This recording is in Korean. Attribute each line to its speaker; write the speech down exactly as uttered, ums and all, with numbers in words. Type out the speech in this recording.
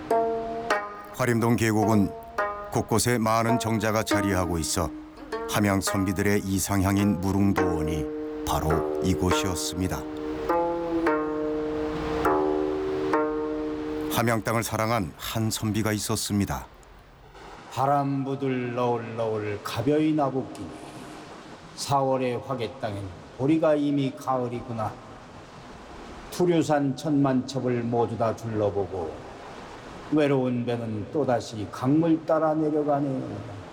Speaker 1: 화림동 계곡은 곳곳에 많은 정자가 자리하고 있어 함양 선비들의 이상향인 무릉도원이 바로 이곳이었습니다. 함양 땅을 사랑한 한 선비가 있었습니다.
Speaker 2: 바람 부들 너울너울 가벼이 나붓기니 사월의 화개 땅엔 보리가 이미 가을이구나. 투류산 천만첩을 모두 다 둘러보고 외로운 배는 또다시 강물 따라 내려가네.